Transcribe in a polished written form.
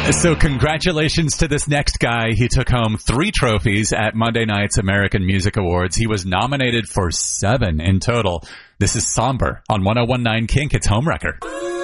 So congratulations to this next guy. He took home 3 trophies at Monday night's American Music Awards. He was nominated for 7 in total. This is Somber on 101.9 Kink. It's Homewrecker.